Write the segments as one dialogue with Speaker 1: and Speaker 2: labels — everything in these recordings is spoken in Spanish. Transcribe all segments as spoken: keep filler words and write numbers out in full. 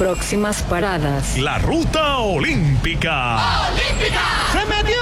Speaker 1: Próximas paradas.
Speaker 2: La ruta olímpica.
Speaker 3: ¡Olímpica!
Speaker 2: ¡Se metió!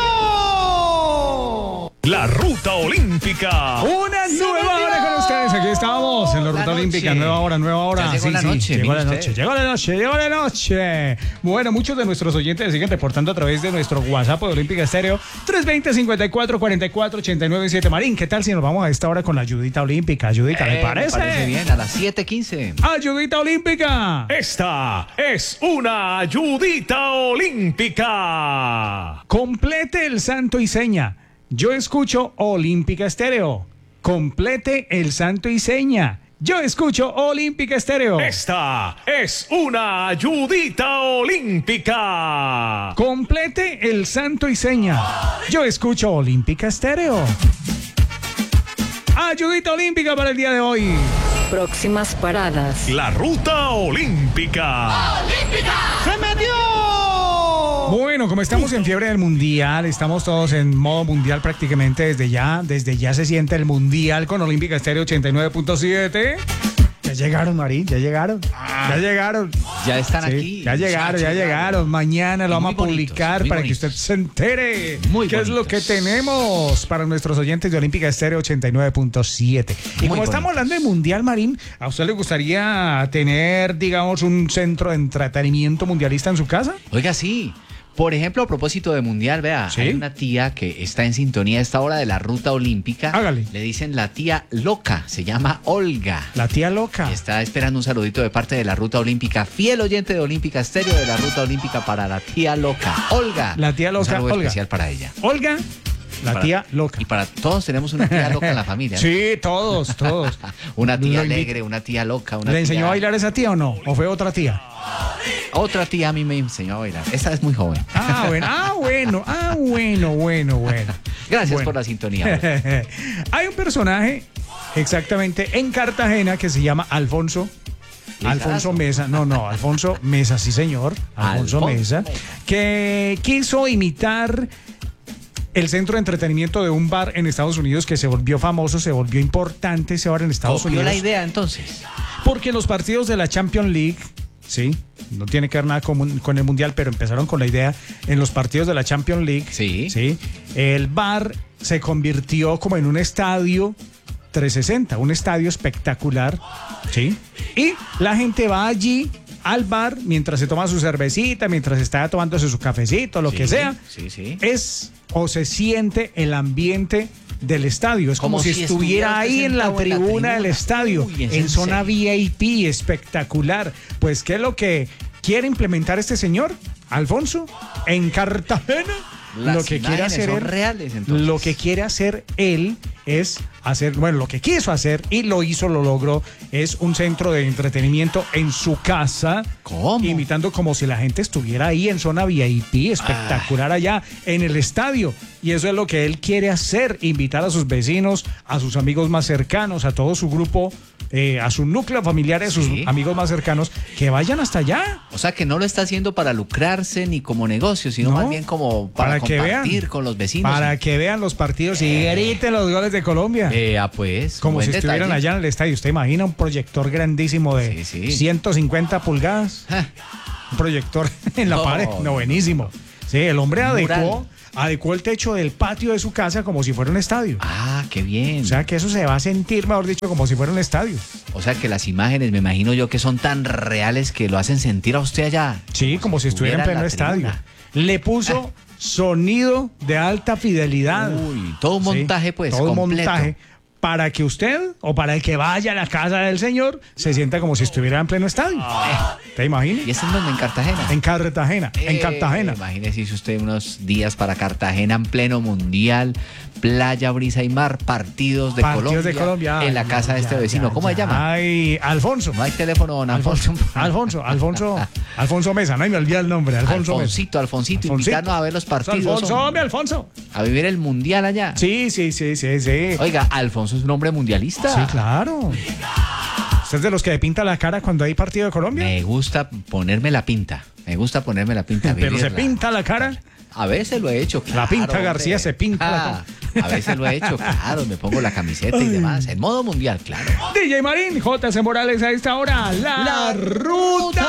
Speaker 2: La ruta olímpica.
Speaker 4: Una nueva hora con ustedes. Aquí estamos en la ruta olímpica. Nueva hora, nueva hora.
Speaker 5: Ya llegó
Speaker 4: sí,
Speaker 5: la
Speaker 4: sí,
Speaker 5: noche,
Speaker 4: llegó la
Speaker 5: mire
Speaker 4: noche,
Speaker 5: usted.
Speaker 4: llegó la noche, llegó la noche. Bueno, muchos de nuestros oyentes siguen reportando a través de nuestro WhatsApp de Olímpica Estéreo tres veinte, cincuenta y cuatro, cuarenta y cuatro, ochenta y nueve siete. Marín, ¿qué tal si nos vamos a esta hora con la ayudita olímpica? Ayudita,
Speaker 5: Eh,
Speaker 4: ¿me parece?
Speaker 5: Me parece bien, a las siete quince.
Speaker 4: Ayudita olímpica.
Speaker 2: Esta es una ayudita olímpica.
Speaker 4: Complete el santo y seña. Yo escucho Olímpica Estéreo. Complete el santo y seña. Yo escucho Olímpica Estéreo.
Speaker 2: Esta es una ayudita olímpica.
Speaker 4: Complete el santo y seña. Yo escucho Olímpica Estéreo. Ayudita olímpica para el día de hoy.
Speaker 1: Próximas paradas.
Speaker 2: La ruta olímpica.
Speaker 3: ¡Olímpica!
Speaker 2: ¡Se metió!
Speaker 4: Bueno, como estamos en fiebre del mundial, estamos todos en modo mundial prácticamente desde ya. Desde ya se siente el mundial con Olímpica Estéreo ochenta y nueve punto siete. Ya llegaron, Marín, ya llegaron. Ya llegaron.
Speaker 5: Ya están
Speaker 4: Sí,
Speaker 5: aquí.
Speaker 4: ya llegaron, ya llegaron. Mañana lo
Speaker 5: Y
Speaker 4: vamos a
Speaker 5: muy bonitos,
Speaker 4: publicar
Speaker 5: muy
Speaker 4: para que
Speaker 5: bonitos.
Speaker 4: usted se entere
Speaker 5: Muy
Speaker 4: qué es lo que
Speaker 5: bonitos.
Speaker 4: tenemos para nuestros oyentes de Olímpica Estéreo ochenta y nueve punto siete. Y
Speaker 5: Muy
Speaker 4: como estamos
Speaker 5: bonitos.
Speaker 4: hablando de mundial, Marín, ¿a usted le gustaría tener, digamos, un centro de entretenimiento mundialista en su casa?
Speaker 5: Oiga, sí. Por ejemplo, a propósito de mundial, vea,
Speaker 4: ¿Sí?
Speaker 5: hay una tía que está en sintonía a esta hora de la ruta olímpica.
Speaker 4: Hágale.
Speaker 5: Le dicen la tía loca, se llama Olga.
Speaker 4: La tía loca.
Speaker 5: Está esperando un saludito de parte de la ruta olímpica, fiel oyente de Olímpica Estéreo de la ruta olímpica para la tía loca, Olga.
Speaker 4: La tía loca,
Speaker 5: Un saludo
Speaker 4: Olga.
Speaker 5: especial para ella.
Speaker 4: Olga, la
Speaker 5: Para-
Speaker 4: tía loca.
Speaker 5: Y para todos tenemos una tía loca en la familia. ¿no?
Speaker 4: Sí, todos, todos.
Speaker 5: Una tía
Speaker 4: Lo invi-
Speaker 5: alegre, una tía loca, una
Speaker 4: ¿Le enseñó
Speaker 5: tía-
Speaker 4: a bailar esa tía o no? ¿O fue otra tía?
Speaker 5: Otra tía a mí me enseñó a bailar. Esta es muy joven.
Speaker 4: Ah, bueno, ah, bueno, ah, bueno, bueno, bueno.
Speaker 5: Gracias
Speaker 4: Bueno.
Speaker 5: por la sintonía.
Speaker 4: Hay un personaje exactamente en Cartagena que se llama Alfonso. Alfonso
Speaker 5: Lizarazo.
Speaker 4: Mesa, no, no, Alfonso Mesa, sí señor, Alfonso
Speaker 5: Alfonso.
Speaker 4: Mesa, que quiso imitar el centro de entretenimiento de un bar en Estados Unidos que se volvió famoso, se volvió importante ese bar en Estados
Speaker 5: Copió
Speaker 4: Unidos.
Speaker 5: la idea entonces.
Speaker 4: Porque los partidos de la Champions League, sí, no tiene que ver nada con, con el Mundial, pero empezaron con la idea en los partidos de la Champions League.
Speaker 5: Sí.
Speaker 4: Sí. El bar se convirtió como en un estadio trescientos sesenta, un estadio espectacular. Sí. Y la gente va allí al bar mientras se toma su cervecita, mientras está tomándose su cafecito, lo
Speaker 5: Sí,
Speaker 4: que sea.
Speaker 5: Sí, sí.
Speaker 4: Es o se siente el ambiente del estadio. Es como,
Speaker 5: Como
Speaker 4: si,
Speaker 5: si
Speaker 4: estuviera
Speaker 5: estuviera
Speaker 4: ahí en la
Speaker 5: sentado en la
Speaker 4: tribuna del
Speaker 5: tribuna.
Speaker 4: estadio,
Speaker 5: Uy, ¿es
Speaker 4: en
Speaker 5: en
Speaker 4: zona
Speaker 5: serio?
Speaker 4: V I P, espectacular. Pues, ¿qué es lo que quiere implementar este señor, Alfonso, en Cartagena?
Speaker 5: Las
Speaker 4: lo que quiere
Speaker 5: imágenes
Speaker 4: hacer
Speaker 5: son
Speaker 4: él,
Speaker 5: reales, entonces.
Speaker 4: lo que quiere hacer él es hacer, bueno, lo que quiso hacer y lo hizo, lo logró, es un centro de entretenimiento en su casa.
Speaker 5: ¿Cómo?
Speaker 4: Imitando como si la gente estuviera ahí en zona V I P, espectacular allá en el estadio. Y eso es lo que él quiere hacer, invitar a sus vecinos, a sus amigos más cercanos, a todo su grupo, eh, a su núcleo familiar, a sus
Speaker 5: Sí.
Speaker 4: amigos más cercanos, que vayan hasta allá.
Speaker 5: O sea que no lo está haciendo para lucrarse ni como negocio, sino
Speaker 4: No,
Speaker 5: más bien como para,
Speaker 4: para que
Speaker 5: compartir
Speaker 4: vean.
Speaker 5: con los vecinos.
Speaker 4: Para que vean los partidos y griten los goles de Colombia.
Speaker 5: Eh, ah, pues.
Speaker 4: Como
Speaker 5: buen
Speaker 4: si estuvieran
Speaker 5: detalle.
Speaker 4: allá en el estadio. ¿Usted imagina un proyector grandísimo de
Speaker 5: Sí, sí.
Speaker 4: ciento cincuenta pulgadas?
Speaker 5: Ja,
Speaker 4: Un proyector en la
Speaker 5: No,
Speaker 4: pared. No,
Speaker 5: no,
Speaker 4: buenísimo. Sí, el hombre
Speaker 5: Un mural.
Speaker 4: adecuó, adecuó el techo del patio de su casa como si fuera un estadio.
Speaker 5: Ah, qué bien.
Speaker 4: O sea que eso se va a sentir, mejor dicho, como si fuera un estadio.
Speaker 5: O sea que las imágenes, me imagino yo, que son tan reales que lo hacen sentir a usted allá.
Speaker 4: Sí, como si estuviera en pleno
Speaker 5: la
Speaker 4: estadio.
Speaker 5: tribuna.
Speaker 4: Le puso sonido de alta fidelidad.
Speaker 5: Uy, todo un
Speaker 4: Sí,
Speaker 5: montaje, pues,
Speaker 4: todo un
Speaker 5: completo.
Speaker 4: montaje para que usted o para el que vaya a la casa del señor se sienta como si estuviera en pleno estadio. ¿Te imaginas?
Speaker 5: ¿Y es en donde? ¿En Cartagena?
Speaker 4: En Cartagena, en
Speaker 5: Eh,
Speaker 4: Cartagena.
Speaker 5: Imagínese si usted unos días para Cartagena en pleno mundial, playa, brisa y mar, partidos de
Speaker 4: Partidos
Speaker 5: Colombia,
Speaker 4: de Colombia.
Speaker 5: en la
Speaker 4: Ay,
Speaker 5: casa de
Speaker 4: ya,
Speaker 5: este
Speaker 4: ya,
Speaker 5: vecino.
Speaker 4: ya,
Speaker 5: ¿Cómo se
Speaker 4: ya.
Speaker 5: llama?
Speaker 4: Ay, Alfonso.
Speaker 5: No hay teléfono, don Alfonso.
Speaker 4: Alfonso, Alfonso, Alfonso, Alfonso Mesa, no me olvida el nombre, Alfonso Mesa.
Speaker 5: Alfonsito, Alfonsito,
Speaker 4: Alfonsito.
Speaker 5: invitarnos a ver los partidos.
Speaker 4: Alfonso,
Speaker 5: hombre.
Speaker 4: hombre, Alfonso.
Speaker 5: A vivir el mundial allá.
Speaker 4: Sí, sí, sí, sí, sí.
Speaker 5: Oiga, Alfonso es un hombre mundialista.
Speaker 4: Sí, claro. ¿Usted es de los que le pinta la cara cuando hay partido de Colombia?
Speaker 5: Me gusta ponerme la pinta. Me gusta ponerme la pinta.
Speaker 4: Pero se
Speaker 5: vivirla.
Speaker 4: pinta la cara.
Speaker 5: A veces lo he hecho, claro.
Speaker 4: La pinta
Speaker 5: hombre.
Speaker 4: García se pinta la
Speaker 5: Ah, a veces lo he hecho, claro. Me pongo la camiseta y demás. En modo mundial, claro.
Speaker 4: D J Marín, J C Morales a esta hora. La,
Speaker 5: La
Speaker 4: ruta